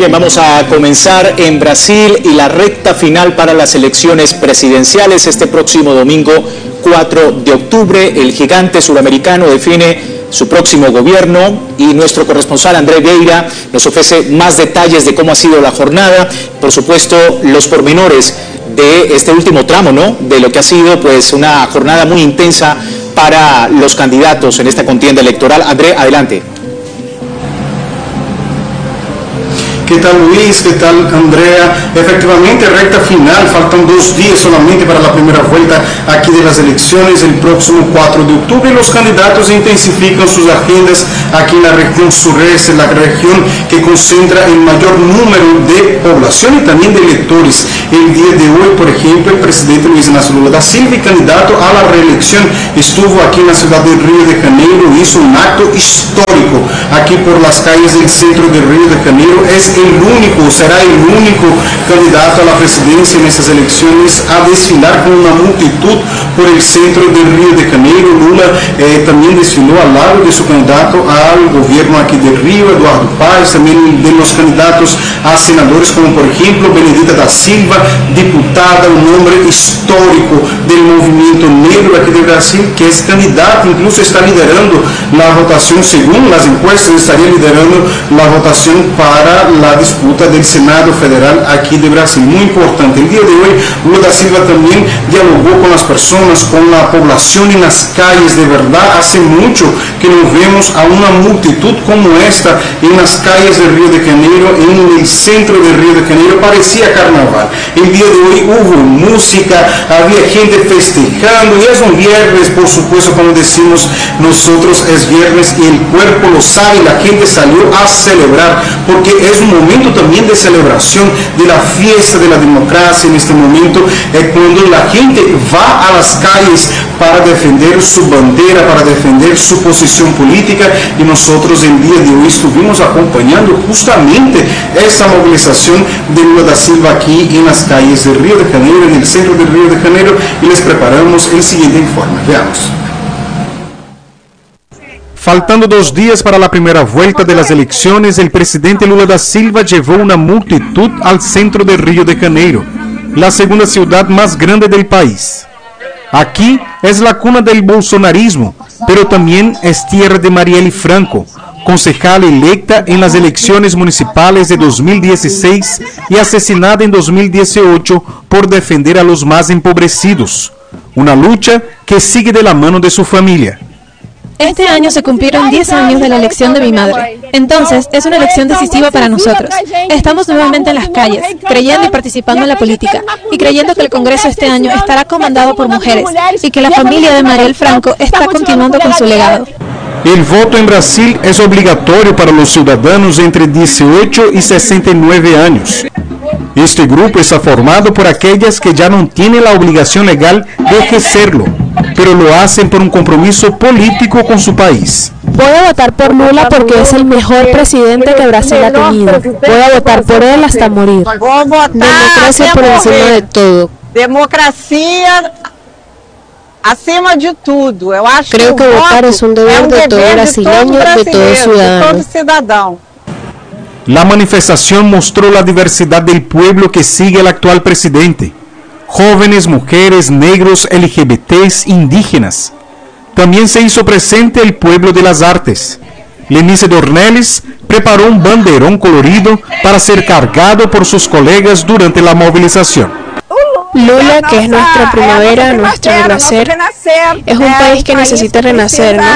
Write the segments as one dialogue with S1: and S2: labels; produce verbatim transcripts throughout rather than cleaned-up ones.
S1: Bien, vamos a comenzar en Brasil y la recta final para las elecciones presidenciales este próximo domingo cuatro de octubre. El gigante suramericano define su próximo gobierno y nuestro corresponsal André Vieira nos ofrece más detalles de cómo ha sido la jornada, por supuesto los pormenores de este último tramo, ¿no? De lo que ha sido pues una jornada muy intensa para los candidatos en esta contienda electoral. André, adelante.
S2: ¿Qué tal, Luis? ¿Qué tal, Andrea? Efectivamente, recta final, faltan dos días solamente para la primera vuelta aquí de las elecciones el próximo cuatro de octubre. Los candidatos intensifican sus agendas aquí en la región sureste, la región que concentra el mayor número de población y también de electores. El día de hoy, por ejemplo, el presidente Luis Inácio Lula da Silva, candidato a la reelección, estuvo aquí en la ciudad de Río de Janeiro, hizo un acto histórico aquí por las calles del centro de Río de Janeiro. Es el único, será el único candidato a la presidencia en estas elecciones a desfilar con una multitud por el centro de Río de Janeiro. Lula eh, también desfiló al lado de su candidato al gobierno aquí de Río, Eduardo Paes, también de los candidatos a senadores como por ejemplo Benedita da Silva, diputada, un hombre histórico del movimiento negro aquí de Brasil, que es candidato, incluso está liderando la votación, según las encuestas, estaría liderando la votación para la disputa del Senado Federal aquí de Brasil. Muy importante. El día de hoy, Lula da Silva también dialogó con las personas, con la población en las calles. De verdad, hace mucho que no vemos a una multitud como esta en las calles de Río de Janeiro, en el centro de Río de Janeiro. Parecía carnaval. El día de hoy hubo música, había gente festejando, y es un viernes, por supuesto, como decimos nosotros, es viernes y el cuerpo lo sabe, la gente salió a celebrar, porque es un momento también de celebración de la fiesta de la democracia. En este momento es cuando la gente va a las calles para defender su bandera, para defender su posición política, y nosotros el día de hoy estuvimos acompañando justamente esta movilización de Lula da Silva aquí en las calles de Río de Janeiro, en el centro de Río de Janeiro, y les preparamos el siguiente informe. Veamos.
S3: Faltando dos días para la primera vuelta de las elecciones, el presidente Lula da Silva llevó una multitud al centro de Río de Janeiro, la segunda ciudad más grande del país. Aquí es la cuna del bolsonarismo, pero también es tierra de Marielle Franco, concejal electa en las elecciones municipales de dos mil dieciséis y asesinada en dos mil dieciocho por defender a los más empobrecidos. Una lucha que sigue de la mano de su familia.
S4: Este año se cumplieron diez años de la elección de mi madre. Entonces, es una elección decisiva para nosotros. Estamos nuevamente en las calles, creyendo y participando en la política, y creyendo que el Congreso este año estará comandado por mujeres, y que la familia de Marielle Franco está continuando con su legado.
S3: El voto en Brasil es obligatorio para los ciudadanos entre dieciocho y sesenta y nueve años. Este grupo está formado por aquellas que ya no tienen la obligación legal de ejercerlo, pero lo hacen por un compromiso político con su país.
S5: Voy a votar por Lula porque es el mejor presidente que Brasil ha tenido. Voy a votar por él hasta morir. Democracia por encima de todo.
S6: Democracia acima de todo. Eu acho
S5: Creo que votar es un deber de todo brasileño, de todo ciudadano.
S3: La manifestación mostró la diversidad del pueblo que sigue el actual presidente. Jóvenes, mujeres, negros, L G B Ts, indígenas. También se hizo presente el pueblo de las artes. Lenice Dornelles preparó un banderón colorido para ser cargado por sus colegas durante la movilización.
S5: Lula, que es nuestra primavera, nuestro renacer, es un país que necesita renacer, ¿no?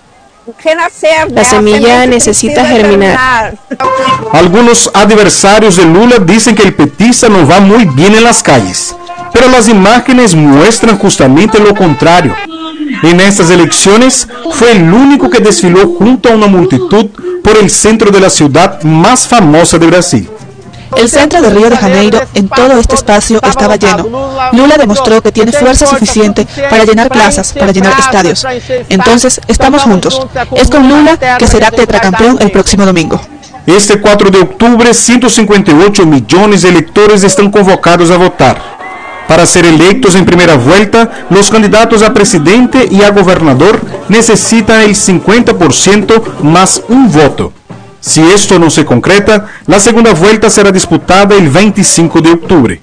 S5: La semilla necesita germinar.
S3: Algunos adversarios de Lula dicen que el petista no va muy bien en las calles, pero las imágenes muestran justamente lo contrario. En estas elecciones fue el único que desfiló junto a una multitud por el centro de la ciudad más famosa de Brasil.
S7: El centro de Río de Janeiro, en todo este espacio, estaba lleno. Lula demostró que tiene fuerza suficiente para llenar plazas, para llenar estadios. Entonces, estamos juntos. Es con Lula que será tetracampeón el próximo domingo.
S3: Este cuatro de octubre, ciento cincuenta y ocho millones de electores están convocados a votar. Para ser electos en primera vuelta, los candidatos a presidente y a gobernador necesitan el cincuenta por ciento más un voto. Si esto no se concreta, la segunda vuelta será disputada el veinticinco de octubre.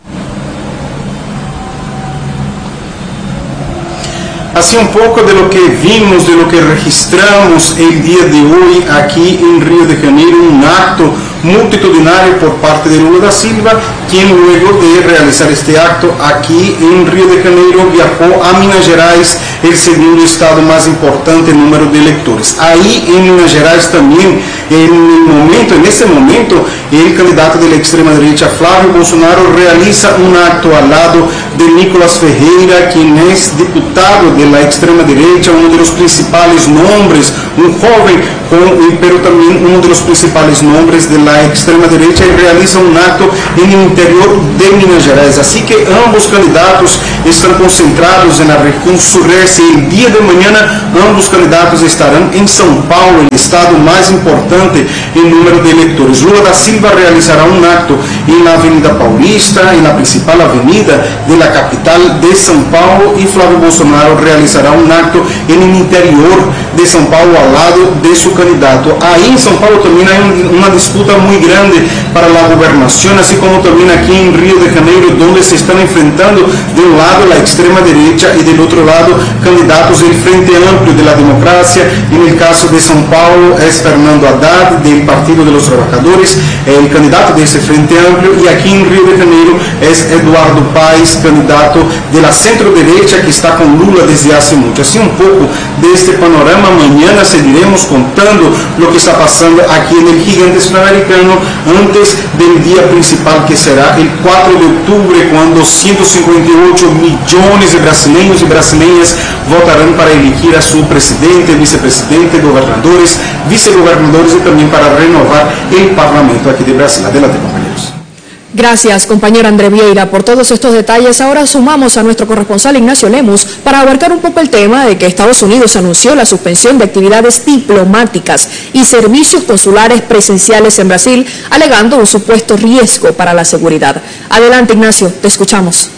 S2: Así un poco de lo que vimos, de lo que registramos el día de hoy aquí en Río de Janeiro, un acto multitudinario por parte de Lula da Silva, quien luego de realizar este acto aquí en Río de Janeiro viajó a Minas Gerais, el segundo estado más importante en número de electores. Ahí en Minas Gerais también, en el momento, en ese momento, el candidato de la extrema derecha, Flávio Bolsonaro, realiza un acto al lado de Nicolás Ferreira, quien es diputado de la extrema derecha, uno de los principales nombres, un joven, con, pero también uno de los principales nombres de la extrema derecha, y realiza un acto en el interior de Minas Gerais. Así que ambos candidatos están concentrados en la región sureste. El día de mañana ambos candidatos estarán en São Paulo, el estado más importante en número de electores. Lula da Silva realizará un acto en la Avenida Paulista, en la principal avenida de la capital de São Paulo, y Flávio Bolsonaro realizará un acto en el interior de São Paulo al lado de su candidato. Ahí en São Paulo también hay una disputa muy grande para la gobernación, así como también aquí en Río de Janeiro, donde se están enfrentando de un lado la extrema derecha y del otro lado candidatos del Frente Amplio de la Democracia. En el caso de São Paulo es Fernando Haddad del Partido de los Trabajadores, el candidato de ese Frente Amplio, y aquí en Río de Janeiro es Eduardo Paes, candidato de la centro derecha que está con Lula desde hace mucho. Así un poco de este panorama. Mañana seguiremos contando lo que está pasando aquí en el gigante sudamericano antes del día principal, que será el cuatro de octubre, cuando ciento cincuenta y ocho millones de brasileños y brasileñas votarán para elegir a su presidente, vicepresidente, gobernadores, vicegobernadores, y también para renovar el parlamento aquí de Brasil. Adelante, compañeros.
S8: Gracias, compañero André Vieira, por todos estos detalles. Ahora sumamos a nuestro corresponsal Ignacio Lemus para abarcar un poco el tema de que Estados Unidos anunció la suspensión de actividades diplomáticas y servicios consulares presenciales en Brasil, alegando un supuesto riesgo para la seguridad. Adelante, Ignacio, te escuchamos.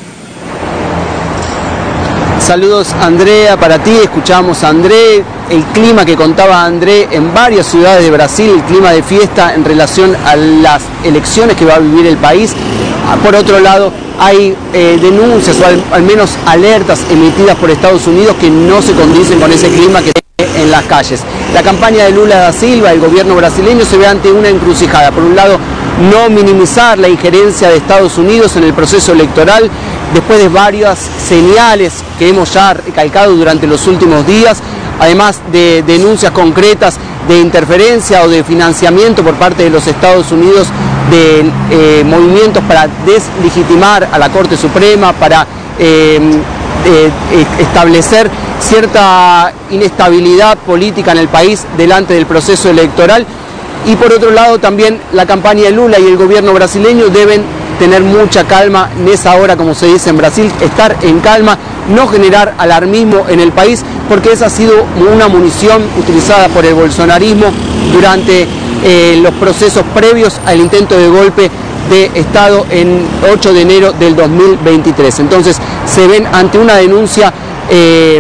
S9: Saludos, Andrea, para ti. Escuchamos a André, el clima que contaba André en varias ciudades de Brasil, el clima de fiesta en relación a las elecciones que va a vivir el país. Por otro lado, hay eh, denuncias o al, al menos alertas emitidas por Estados Unidos que no se condicen con ese clima que tiene en las calles. La campaña de Lula da Silva, el gobierno brasileño, se ve ante una encrucijada. Por un lado, no minimizar la injerencia de Estados Unidos en el proceso electoral, después de varias señales que hemos ya recalcado durante los últimos días, además de denuncias concretas de interferencia o de financiamiento por parte de los Estados Unidos de eh, movimientos para deslegitimar a la Corte Suprema, para eh, eh, establecer cierta inestabilidad política en el país delante del proceso electoral. Y por otro lado también la campaña de Lula y el gobierno brasileño deben tener mucha calma en esa hora, como se dice en Brasil, estar en calma, no generar alarmismo en el país, porque esa ha sido una munición utilizada por el bolsonarismo durante eh, los procesos previos al intento de golpe de Estado en ocho de enero del dos mil veintitrés. Entonces se ven ante una denuncia, eh,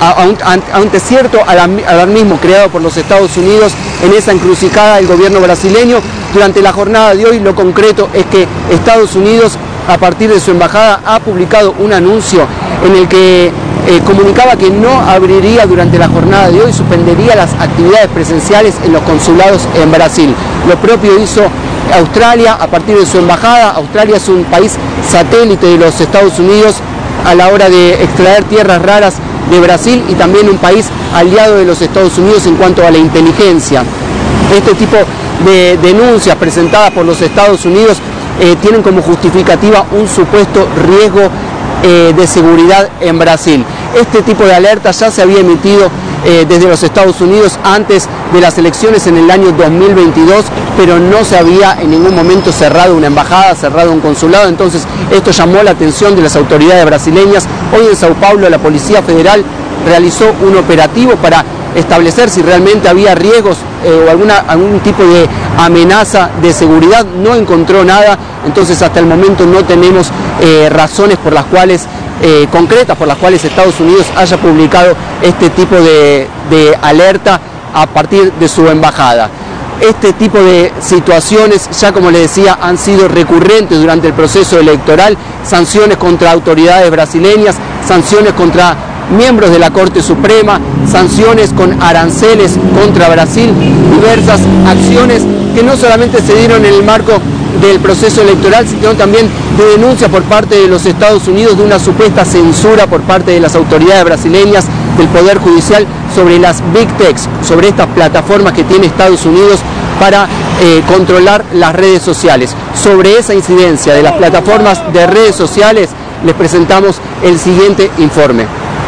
S9: ante cierto alarmismo creado por los Estados Unidos en esa encrucijada del gobierno brasileño. Durante la jornada de hoy, lo concreto es que Estados Unidos, a partir de su embajada, ha publicado un anuncio en el que eh, comunicaba que no abriría durante la jornada de hoy, suspendería las actividades presenciales en los consulados en Brasil. Lo propio hizo Australia a partir de su embajada. Australia es un país satélite de los Estados Unidos a la hora de extraer tierras raras de Brasil, y también un país aliado de los Estados Unidos en cuanto a la inteligencia. Este tipo de denuncias presentadas por los Estados Unidos eh, tienen como justificativa un supuesto riesgo eh, de seguridad en Brasil. Este tipo de alerta ya se había emitido eh, desde los Estados Unidos antes de las elecciones en el año dos mil veintidós, pero no se había en ningún momento cerrado una embajada, cerrado un consulado. Entonces esto llamó la atención de las autoridades brasileñas. Hoy en Sao Paulo la Policía Federal realizó un operativo para establecer si realmente había riesgos eh, o alguna, algún tipo de amenaza de seguridad. No encontró nada, entonces hasta el momento no tenemos eh, razones por las cuales, eh, concretas por las cuales Estados Unidos haya publicado este tipo de, de alerta a partir de su embajada. Este tipo de situaciones, ya como les decía, han sido recurrentes durante el proceso electoral, sanciones contra autoridades brasileñas, sanciones contra miembros de la Corte Suprema, sanciones con aranceles contra Brasil, diversas acciones que no solamente se dieron en el marco del proceso electoral, sino también de denuncia por parte de los Estados Unidos de una supuesta censura por parte de las autoridades brasileñas, del Poder Judicial, sobre las Big Techs, sobre estas plataformas que tiene Estados Unidos para eh, controlar las redes sociales. Sobre esa incidencia de las plataformas de redes sociales, les presentamos el siguiente informe.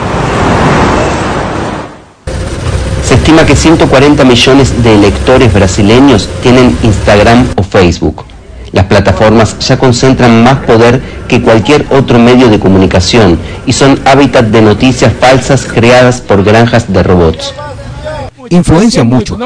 S10: Se estima que ciento cuarenta millones de electores brasileños tienen Instagram o Facebook. Las plataformas ya concentran más poder que cualquier otro medio de comunicación y son hábitat de noticias falsas creadas por granjas de robots.
S11: Influencia mucho.